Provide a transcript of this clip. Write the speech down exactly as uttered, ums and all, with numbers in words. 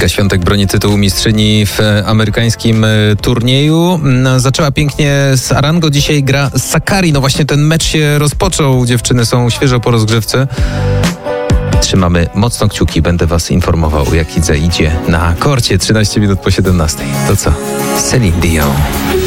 Iga Świątek broni tytułu mistrzyni w amerykańskim turnieju. Zaczęła pięknie z Arango, dzisiaj gra z Sakkari. No właśnie ten mecz się rozpoczął, dziewczyny są świeżo po rozgrzewce. Trzymamy mocno kciuki, będę was informował, jak Idze idzie na korcie. trzynaście minut po siedemnastej. To co? Celine Dion.